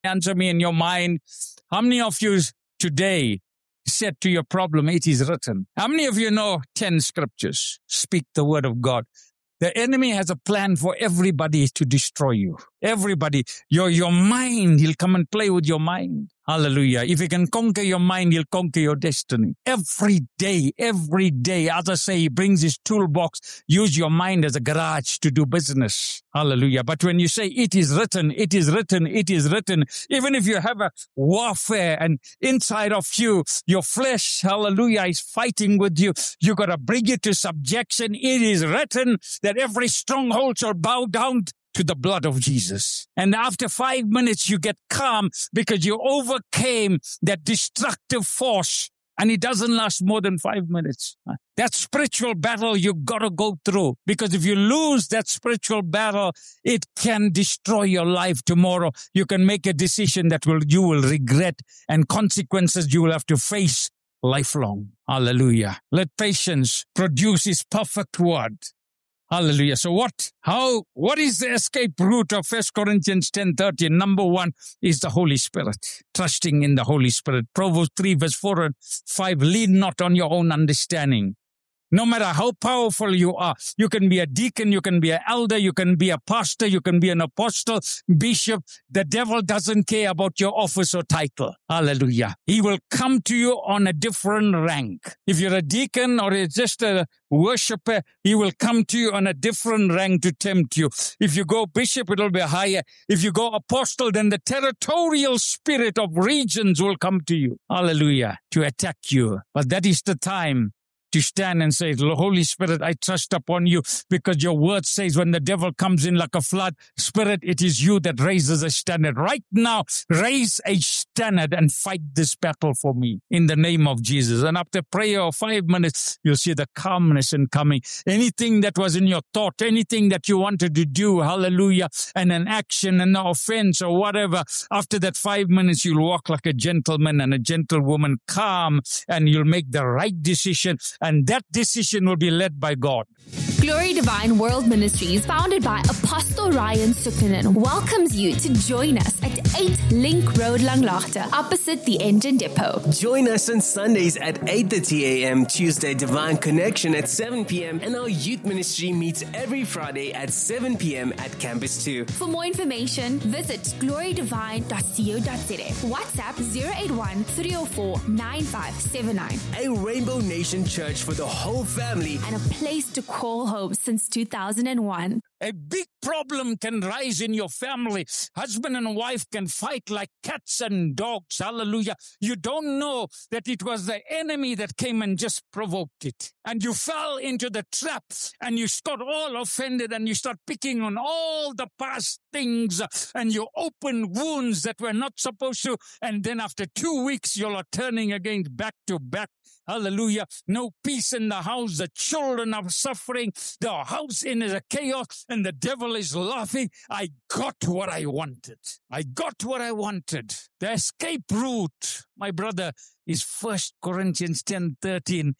Answer me in your mind. How many of you today said to your problem, it is written? How many of you know 10 scriptures? Speak the word of God. The enemy has a plan for everybody to destroy you. Everybody. Your mind, he'll come and play with your mind. Hallelujah. If he can conquer your mind, he'll conquer your destiny. Every day, others say he brings his toolbox. Use your mind as a garage to do business. Hallelujah. But when you say it is written, it is written, it is written, even if you have a warfare and inside of you, your flesh, hallelujah, is fighting with you, you got to bring it to subjection. It is written that every stronghold shall bow down to the blood of Jesus. And after 5 minutes, you get calm because you overcame that destructive force. And it doesn't last more than 5 minutes. That spiritual battle you got to go through. Because if you lose that spiritual battle, it can destroy your life tomorrow. You can make a decision that you will regret, and consequences you will have to face lifelong. Hallelujah. Let patience produce his perfect word. Hallelujah. So what is the escape route of 1 Corinthians 10:30? Number one is the Holy Spirit. Trusting in the Holy Spirit. Proverbs 3 verse 4 and 5. Lean not on your own understanding. No matter how powerful you are, you can be a deacon, you can be an elder, you can be a pastor, you can be an apostle, bishop. The devil doesn't care about your office or title. Hallelujah. He will come to you on a different rank. If you're a deacon or just a worshiper, he will come to you on a different rank to tempt you. If you go bishop, it'll be higher. If you go apostle, then the territorial spirit of regions will come to you. Hallelujah. To attack you. But that is the time to stand and say, Holy Spirit, I trust upon you, because your word says when the devil comes in like a flood, Spirit, it is you that raises a standard. Right now, raise a standard and fight this battle for me in the name of Jesus. And after prayer of 5 minutes, you'll see the calmness in coming. Anything that was in your thought, anything that you wanted to do, hallelujah, and an action and an offense or whatever, after that 5 minutes, you'll walk like a gentleman and a gentlewoman, calm, and you'll make the right decision. And that decision will be led by God. Glory Divine World Ministries, founded by Apostle Ryan Sukkanen, welcomes you to join us at 8 Link Road, Langlaagte, opposite the Engine Depot. Join us on Sundays at 8:30 a.m., Tuesday Divine Connection at 7 p.m, and our youth ministry meets every Friday at 7 p.m. at Campus 2. For more information, visit glorydivine.co.za. WhatsApp 081 304 9579. A Rainbow Nation church for the whole family, and a place to call home since 2001. A big problem can rise in your family. Husband and wife can fight like cats and dogs. Hallelujah. You don't know that it was the enemy that came and just provoked it. And you fell into the trap and you got all offended and you start picking on all the past things and you open wounds that were not supposed to. And then after 2 weeks, you're turning again back to back. Hallelujah. No peace in the house. The children are suffering. The house is a chaos and the devil is laughing. I got what I wanted. I got what I wanted. The escape route, my brother, is 1 Corinthians 10:13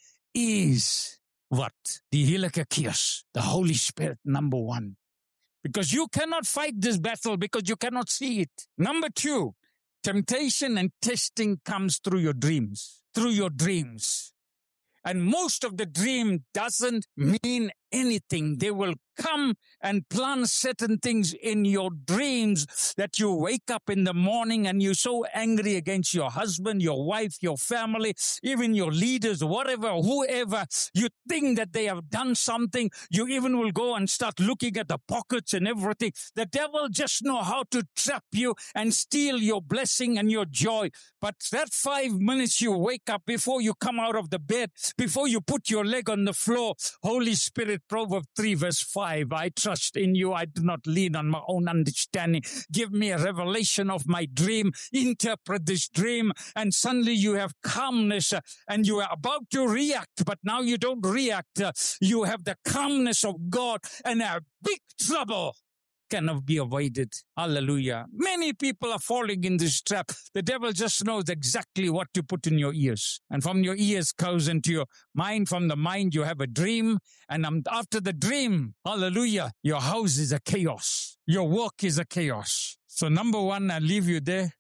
is what? The Heilige Gees, the Holy Spirit, number one. Because you cannot fight this battle because you cannot see it. Number two, temptation and testing comes through your dreams. Through your dreams. And most of the dream doesn't mean anything. They will come and plant certain things in your dreams that you wake up in the morning and you're so angry against your husband, your wife, your family, even your leaders, whatever, whoever. You think that they have done something. You even will go and start looking at the pockets and everything. The devil just know how to trap you and steal your blessing and your joy. But that 5 minutes you wake up before you come out of the bed, before you put your leg on the floor, Holy Spirit, Proverbs 3 verse 5, I trust in you. I do not lean on my own understanding. Give me a revelation of my dream. Interpret this dream. And suddenly you have calmness and you are about to react. But now you don't react. You have the calmness of God and a big trouble cannot be avoided. Hallelujah. Many people are falling in this trap. The devil just knows exactly what to put in your ears. And from your ears goes into your mind. From the mind, you have a dream. And after the dream, hallelujah, your house is a chaos. Your work is a chaos. So number one, I leave you there.